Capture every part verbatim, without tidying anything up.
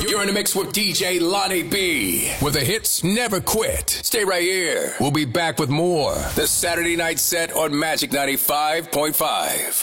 You're in the mix with D J Lonnie B. Where the hits never quit. Stay right here. We'll be back with more. The Saturday Night Set on Magic ninety-five point five.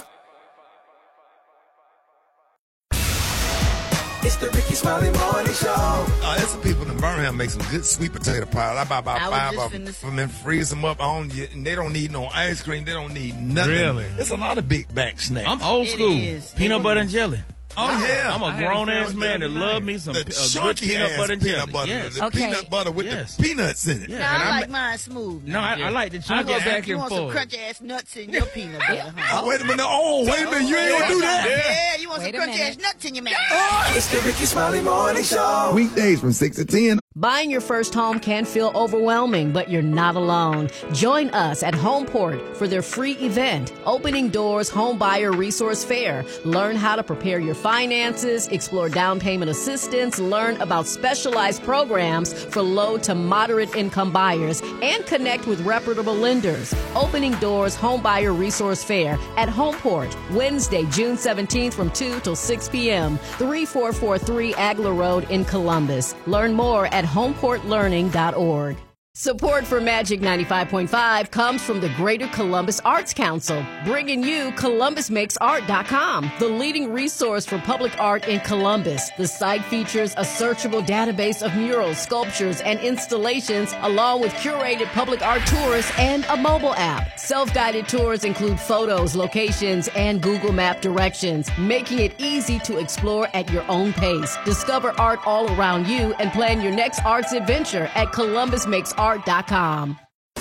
It's the Ricky Smiley Morning Show. Uh, there's some people in Birmingham make some good sweet potato pies. I buy about I five was of just them finna and freeze them up on you, and they don't need no ice cream. They don't need nothing. Really? It's a lot of big back snacks. I'm old It school. is. Peanut It butter is. and jelly. oh, yeah. I'm a I grown had ass some man that the other love night. me some the p- a good chunky peanut ass butter and peanut jelly. butter. Yes. The Okay. peanut butter with Yes. the peanuts in it. No, and I I'm- like mine smooth. No, I, now. I like the I chunky go back back you and want some forth. crunch ass nuts in your peanut butter, huh? Oh, wait a minute. Oh, wait a minute. You ain't gonna do that? Yeah, you want Wait a some crunch ass minute. nuts in your mouth. It's the Ricky Smiley Morning Show. Weekdays from six to ten. Buying your first home can feel overwhelming, but you're not alone. Join us at Homeport for their free event, Opening Doors Home Buyer Resource Fair. Learn how to prepare your finances, explore down payment assistance, learn about specialized programs for low to moderate income buyers, and connect with reputable lenders. Opening Doors Home Buyer Resource Fair at Homeport, Wednesday, June seventeenth from two till six p.m., thirty-four forty-three Agler Road in Columbus. Learn more at homeport learning dot org. Support for Magic ninety-five point five comes from the Greater Columbus Arts Council, bringing you Columbus Makes Art dot com, the leading resource for public art in Columbus. The site features a searchable database of murals, sculptures, and installations, along with curated public art tours and a mobile app. Self-guided tours include photos, locations, and Google Map directions, making it easy to explore at your own pace. Discover art all around you and plan your next arts adventure at Columbus Makes Art dot com.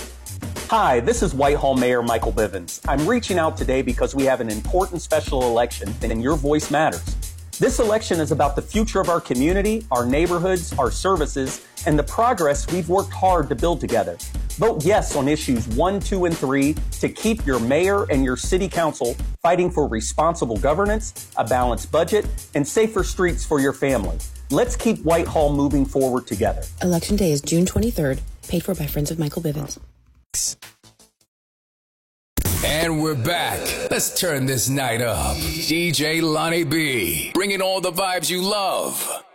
Hi, this is Whitehall Mayor Michael Bivens. I'm reaching out today because we have an important special election and your voice matters. This election is about the future of our community, our neighborhoods, our services, and the progress we've worked hard to build together. Vote yes on issues one, two, and three to keep your mayor and your city council fighting for responsible governance, a balanced budget, and safer streets for your family. Let's keep Whitehall moving forward together. Election day is June twenty-third, paid for by Friends of Michael Bivens. And we're back. Let's turn this night up. D J Lonnie B. Bringing all the vibes you love.